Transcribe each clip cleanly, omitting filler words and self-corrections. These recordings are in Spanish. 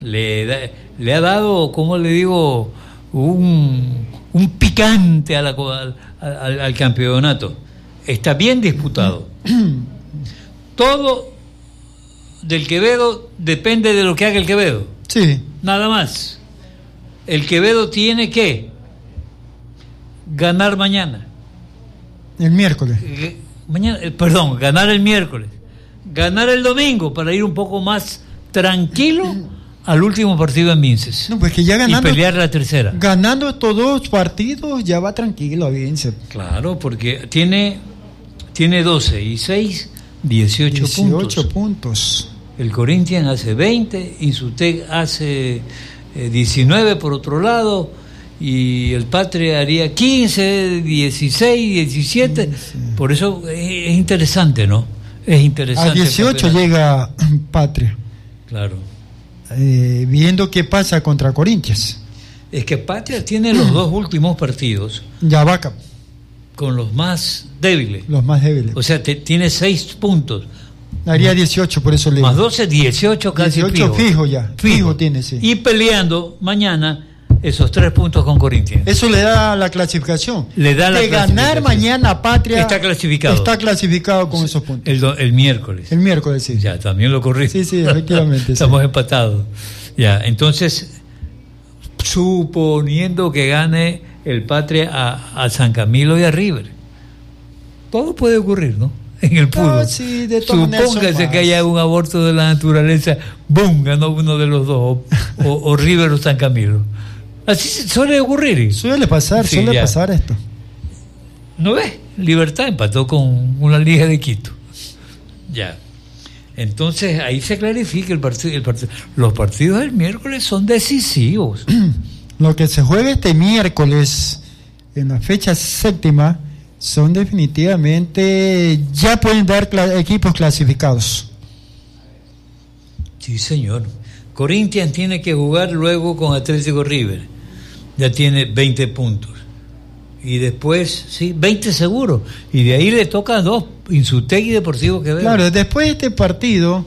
le ha dado, ¿cómo le digo?, un picante al campeonato. Está bien disputado. Todo del Quevedo depende de lo que haga el Quevedo. Sí. Nada más. El Quevedo tiene que ganar mañana. El miércoles. Ganar el miércoles. Ganar el domingo para ir un poco más tranquilo al último partido en Vinces. No, pues que ya ganando. Y pelear la tercera. Ganando estos 2 partidos ya va tranquilo a Vinces. Claro, porque tiene 12 y 6, 18 puntos. El Corinthians hace 20, Insutec hace 19 por otro lado, y el Patria haría 15, 16, 17. Sí. Por eso es interesante, ¿no? Es interesante. A 18 llega Patria. Claro. Viendo qué pasa contra Corinthians. Es que Patria tiene los 2 últimos partidos. Ya va con los más débiles. Los más débiles. O sea, tiene 6 puntos. Haría 18, por eso le digo. Más 12, 18 casi 18 fijo ya. Fijo tiene, sí. Y peleando mañana esos 3 puntos con Corinthians. Eso le da la clasificación. Le da la clasificación. De ganar mañana Patria. Está clasificado. Está clasificado con esos puntos. El miércoles. El miércoles, sí. Ya, también lo corrí. Sí, efectivamente. Estamos empatados. Ya, entonces, suponiendo que gane el Patria a San Camilo y a River. Todo puede ocurrir, ¿no? En el fútbol. Sí, de todas maneras. Supóngase que haya un aborto de la naturaleza, ¡bum!, ganó uno de los dos, o River o San Camilo. Así suele ocurrir. Suele pasar esto. ¿No ves? Libertad empató con una Liga de Quito. Ya. Entonces ahí se clarifica el partido. Los partidos del miércoles son decisivos. Lo que se juega este miércoles en la fecha 7 son definitivamente, ya pueden dar equipos clasificados. Sí, señor. Corinthians tiene que jugar luego con Atlético River. Ya tiene 20 puntos. Y después, sí, 20 seguro. Y de ahí le toca 2, Insutec y Deportivo Quevedo. Claro, después de este partido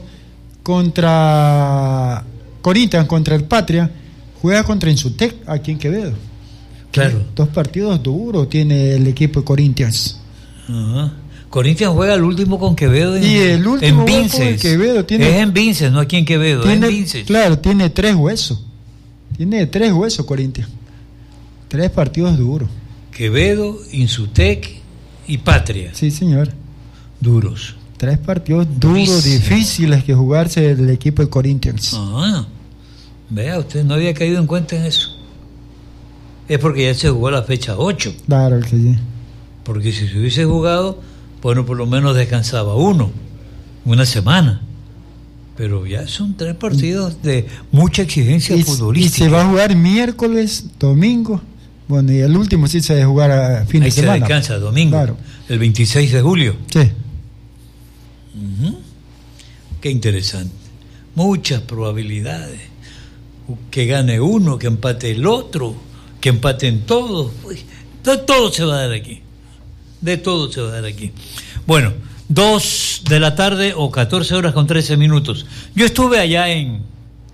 contra Corinthians, contra el Patria, juega contra Insutec aquí en Quevedo. Claro. 2 partidos duros tiene el equipo de Corinthians. Ajá. Corinthians juega el último con Quevedo y el último en Vinces. Quevedo tiene, es en Vinces, no aquí en Quevedo, tiene, es en Vinces. Claro, tiene 3 huesos. Tiene 3 huesos Corinthians. 3 partidos duros. Quevedo, Insutec y Patria. Sí, señor. Duros. 3 partidos duros, difíciles que jugarse el equipo de Corinthians. Ah, vea, usted no había caído en cuenta en eso. Es porque ya se jugó la fecha 8. Claro que sí. Porque si se hubiese jugado, bueno, por lo menos descansaba una semana. Pero ya son 3 partidos de mucha exigencia futbolística. Y se va a jugar miércoles, domingo. Bueno, y el último sí se va a jugar a fin de semana. Se descansa, domingo. Claro. El 26 de julio. Sí. Uh-huh. Qué interesante. Muchas probabilidades. Que gane uno, que empate el otro, que empaten todos. Todo se va a dar aquí. De todo se va a dar aquí. Bueno, 2 de la tarde o 14 horas con 13 minutos. Yo estuve allá en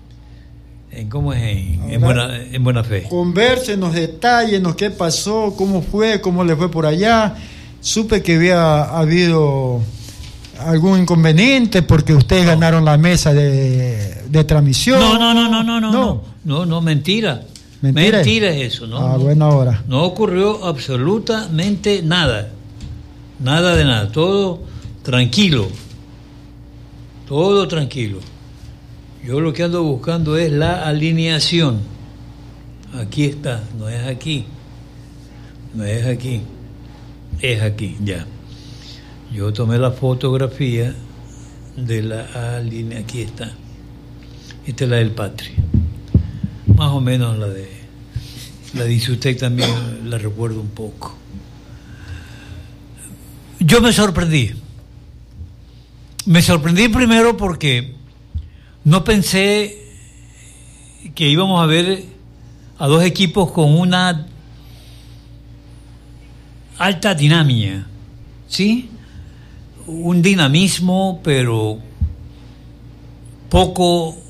Buena Fe. Convérsenos, detallenos qué pasó, cómo fue, cómo le fue por allá. Supe que había habido algún inconveniente porque ustedes ganaron la mesa de transmisión. No, mentira. Mentira es eso, ¿no? Buena hora. No ocurrió absolutamente nada. Nada de nada. Todo tranquilo. Todo tranquilo. Yo lo que ando buscando es la alineación. Aquí está, no es aquí. No es aquí. Es aquí, ya. Yo tomé la fotografía de la alineación. Aquí está. Esta es la del Patria. Más o menos la de usted también la recuerdo un poco. Yo me sorprendí. Me sorprendí primero porque no pensé que íbamos a ver a 2 equipos con una alta dinámica, ¿sí? Un dinamismo, pero poco